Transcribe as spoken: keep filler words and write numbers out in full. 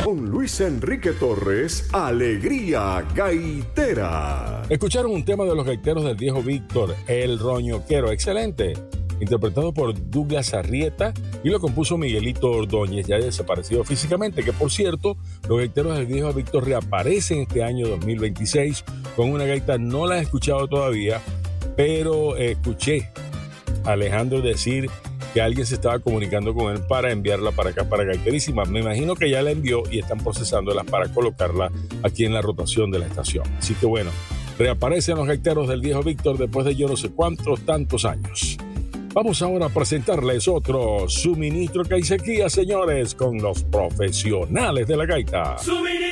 Con Luis Enrique Torres, Alegría Gaitera. Escucharon un tema de los gaiteros del viejo Víctor, El Roñoquero, excelente, interpretado por Douglas Arrieta y lo compuso Miguelito Ordóñez, ya desaparecido físicamente, que por cierto, los gaiteros del viejo Víctor reaparecen este año dos mil veintiséis con una gaita, no la he escuchado todavía, pero escuché a Alejandro decir que alguien se estaba comunicando con él para enviarla para acá, para Gaiterísima. Me imagino que ya la envió y están procesándola para colocarla aquí en la rotación de la estación. Así que bueno, reaparecen los gaiteros del viejo Víctor después de yo no sé cuántos tantos años. Vamos ahora a presentarles otro suministro que hay sequía, señores, con los profesionales de la gaita. Suministro